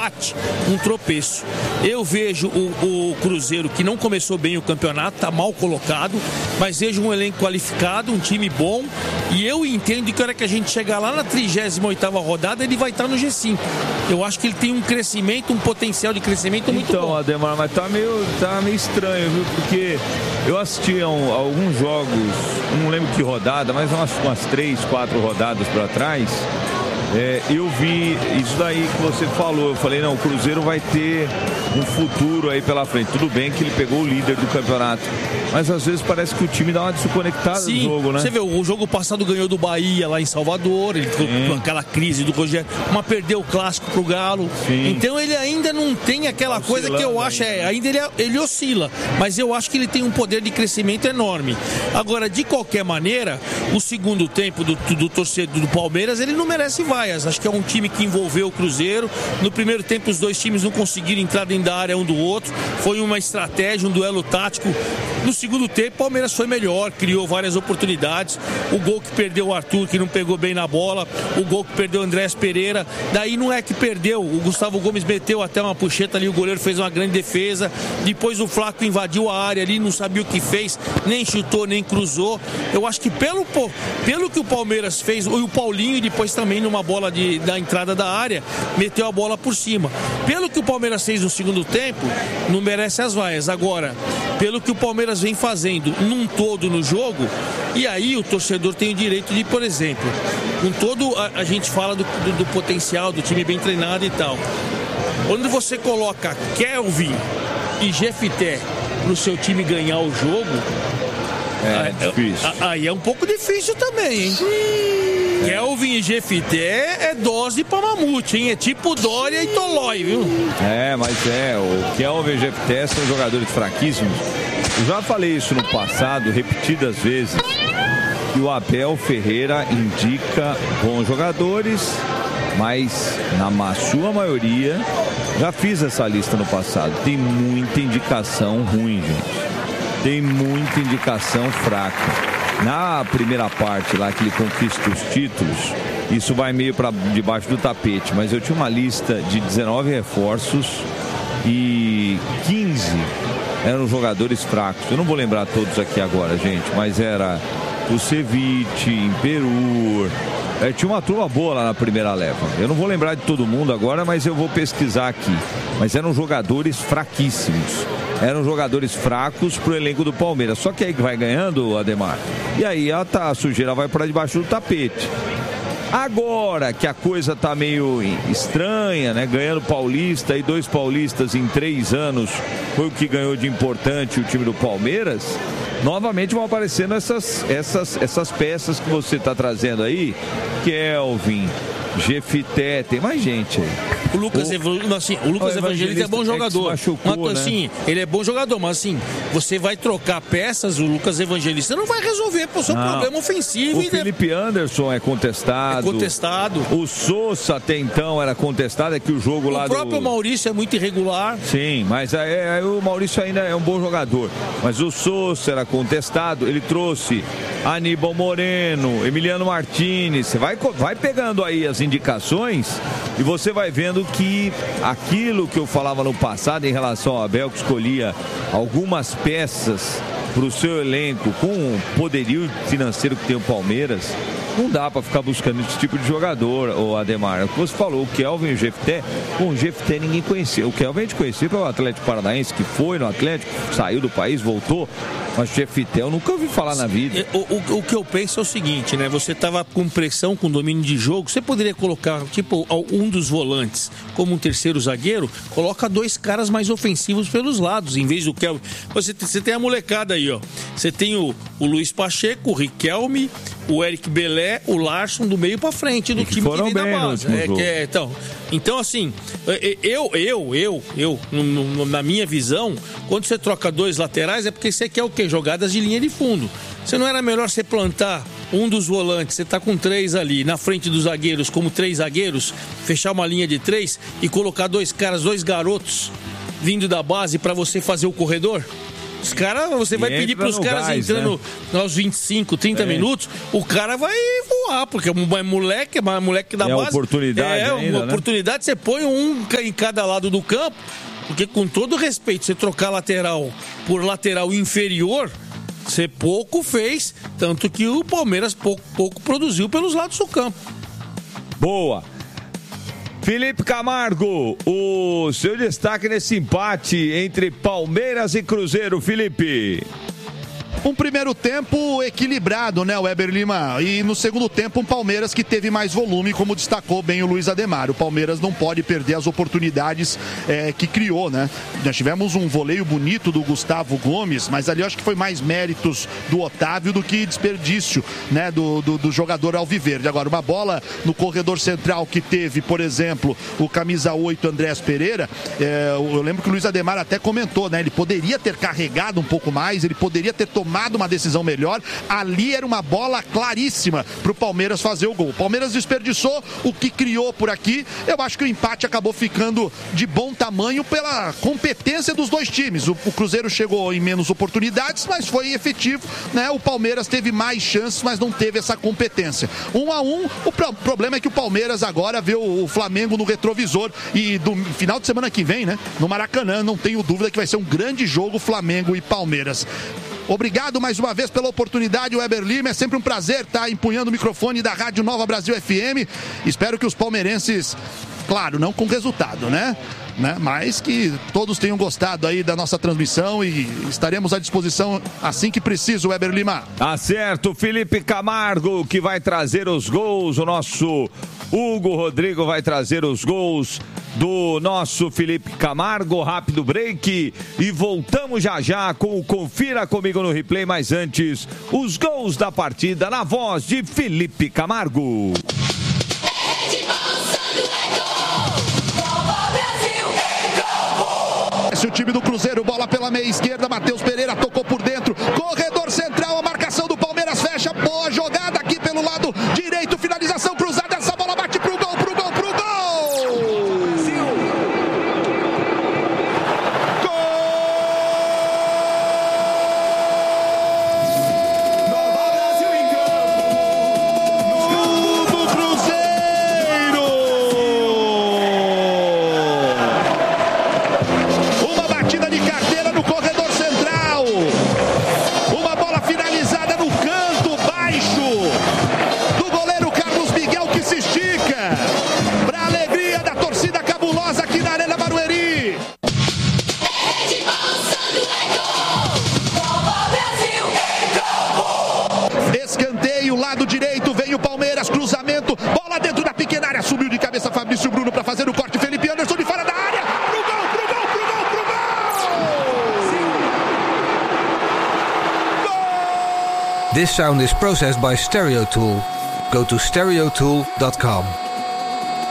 empate, um tropeço. Eu vejo o Cruzeiro, que não começou bem o campeonato, está mal colocado, mas vejo um elenco qualificado, um time bom, e eu entendo que a hora que a gente chegar lá na 38ª rodada, ele vai estar no G5. Eu acho que ele tem um crescimento, um potencial de crescimento muito bom. Então, Ademar, mas tá meio estranho, viu? Porque eu assisti a alguns jogos, não lembro que rodada, mas umas 3, 4 rodadas para trás. Eu vi isso daí que você falou. Eu falei, não, o Cruzeiro vai ter um futuro aí pela frente. Tudo bem que ele pegou o líder do campeonato, mas às vezes parece que o time dá uma desconectada no jogo, né? Você vê, o jogo passado ganhou do Bahia lá em Salvador, ele ficou com aquela crise do Rogério, mas perdeu o clássico pro Galo. Sim. Então ele ainda não tem aquela coisa que eu acho, ainda ele oscila, mas eu acho que ele tem um poder de crescimento enorme. Agora, de qualquer maneira, o segundo tempo do torcedor do Palmeiras, ele não merece vaias. Acho que é um time que envolveu o Cruzeiro. No primeiro tempo os dois times não conseguiram entrar dentro da área um do outro, foi uma estratégia, um duelo tático. No segundo tempo o Palmeiras foi melhor, criou várias oportunidades. O gol que perdeu o Arthur, que não pegou bem na bola, o gol que perdeu o Andrés Pereira, daí não é que perdeu, o Gustavo Gomes meteu até uma puxeta ali, o goleiro fez uma grande defesa, depois o Flaco invadiu a área ali, não sabia o que fez, nem chutou, nem cruzou. Eu acho que pelo que o Palmeiras fez, e o Paulinho depois também numa bola da entrada da área, meteu a bola por cima. Pelo que o Palmeiras fez no segundo tempo, não merece as vaias. Agora, pelo que o Palmeiras vem fazendo num todo no jogo, e aí o torcedor tem o direito de, por exemplo, com todo a gente fala do potencial do time bem treinado e tal. Quando você coloca Kelvin e Jefité pro seu time ganhar o jogo, difícil. Aí é um pouco difícil também, hein? Kelvin e Jefité é dose pra mamute, hein? É tipo Dória e Tolói, viu? Mas o Kelvin e o Jefité são jogadores fraquíssimos. Eu já falei isso no passado, repetidas vezes, que o Abel Ferreira indica bons jogadores, mas na sua maioria, já fiz essa lista no passado, tem muita indicação ruim, gente. Tem muita indicação fraca. Na primeira parte lá que ele conquista os títulos, isso vai meio para debaixo do tapete, mas eu tinha uma lista de 19 reforços e 15 eram jogadores fracos. Eu não vou lembrar todos aqui agora, gente, mas era o Ceviche, Imperur. Tinha uma turma boa lá na primeira leva. Eu não vou lembrar de todo mundo agora, mas eu vou pesquisar aqui. Mas eram jogadores fraquíssimos. Eram jogadores fracos pro elenco do Palmeiras. Só que aí que vai ganhando, Ademar. E aí a sujeira vai para debaixo do tapete. Agora que a coisa tá meio estranha, né? Ganhando Paulista e 2 paulistas em 3 anos foi o que ganhou de importante o time do Palmeiras. Novamente vão aparecendo essas peças que você está trazendo aí. Kelvin, Jefité, tem mais gente aí. O Lucas Evangelista é bom jogador. Mas, assim, ele é bom jogador, mas assim, você vai trocar peças, o Lucas Evangelista não vai resolver por seu problema ofensivo. O Felipe Anderson é contestado. O Sousa até então era contestado, é que o jogo lá do... O próprio Maurício é muito irregular. Sim, mas o Maurício ainda é um bom jogador. Mas o Sousa era contestado, ele trouxe Aníbal Moreno, Emiliano Martínez. Você vai pegando aí as indicações e você vai vendo que aquilo que eu falava no passado em relação ao Abel, que escolhia algumas peças para o seu elenco com o poderio financeiro que tem o Palmeiras, não dá para ficar buscando esse tipo de jogador, o Ademar. Como você falou, o Kelvin e o Jefité, o Jefité ninguém conhecia. O Kelvin a gente conhecia pelo Atlético Paranaense, que foi no Atlético, saiu do país, voltou. Mas o Jefité eu nunca ouvi falar na vida. O que eu penso é o seguinte, né? Você tava com pressão, com domínio de jogo, você poderia colocar, tipo, um dos volantes como um terceiro zagueiro, coloca 2 caras mais ofensivos pelos lados, em vez do Kelvin. Você tem a molecada aí, ó. Você tem o Luiz Pacheco, o Riquelme, o Eric Belé, o Larson do meio pra frente do time que vem da base. Então, assim, na minha visão, quando você troca 2 laterais é porque você quer o quê? Jogadas de linha de fundo. Você não era melhor você plantar um dos volantes, você tá com 3 ali, na frente dos zagueiros, como 3 zagueiros, fechar uma linha de 3 e colocar 2 caras, 2 garotos vindo da base pra você fazer o corredor? Os caras, você vai pedir para os caras gás, entrando, né, aos 25, 30 minutos, o cara vai voar, porque é moleque da base. Oportunidade ainda, uma oportunidade, você põe um em cada lado do campo, porque com todo respeito, você trocar lateral por lateral inferior, você pouco fez, tanto que o Palmeiras pouco produziu pelos lados do campo. Boa. Felipe Camargo, o seu destaque nesse empate entre Palmeiras e Cruzeiro, Felipe. Um primeiro tempo equilibrado, né, Weber Lima? E no segundo tempo, um Palmeiras que teve mais volume, como destacou bem o Luiz Ademar. O Palmeiras não pode perder as oportunidades que criou, né? Nós tivemos um voleio bonito do Gustavo Gomes, mas ali eu acho que foi mais méritos do Otávio do que desperdício, né, do jogador alviverde. Agora, uma bola no corredor central que teve, por exemplo, o camisa 8, Andrés Pereira, eu lembro que o Luiz Ademar até comentou, né? Ele poderia ter carregado um pouco mais, ele poderia ter tomado uma decisão melhor. Ali era uma bola claríssima para o Palmeiras fazer o gol. O Palmeiras desperdiçou o que criou por aqui. Eu acho que o empate acabou ficando de bom tamanho pela competência dos dois times. O Cruzeiro chegou em menos oportunidades, mas foi efetivo, né? O Palmeiras teve mais chances, mas não teve essa competência. 1-1, o problema é que o Palmeiras agora vê o Flamengo no retrovisor e do final de semana que vem, né, no Maracanã, não tenho dúvida que vai ser um grande jogo Flamengo e Palmeiras. Obrigado mais uma vez pela oportunidade, Weber Lima. É sempre um prazer estar empunhando o microfone da Rádio Nova Brasil FM. Espero que os palmeirenses, claro, não com resultado, né? Mas que todos tenham gostado aí da nossa transmissão e estaremos à disposição assim que preciso, Weber Lima. Tá certo, Felipe Camargo, que vai trazer os gols. O nosso Hugo Rodrigo vai trazer os gols do nosso Felipe Camargo. Rápido break e voltamos já com o Confira Comigo no Replay, mas antes, os gols da partida na voz de Felipe Camargo. Esse é o time do Cruzeiro, bola pela meia esquerda, Matheus Pereira tocou por dentro, corredor central, a marcação do Palmeiras fecha, boa jogada aqui pelo lado direito, finalização cruzada, essa bola bate pro gol! Lado direito, vem o Palmeiras, cruzamento, bola dentro da pequena área, subiu de cabeça Fabrício Bruno para fazer o corte, Felipe Anderson de fora da área, pro gol! This sound is processed by Stereo Tool. Go to stereotool.com.